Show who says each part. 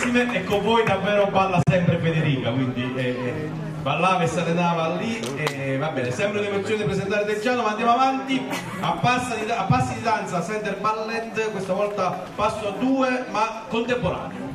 Speaker 1: bellissime, e con voi davvero balla sempre Federica, quindi ballava e s'allenava lì, e va bene, sempre un'emozione presentare Teggiano, ma andiamo avanti a passi di danza, center ballet, questa volta passo a due ma contemporaneo.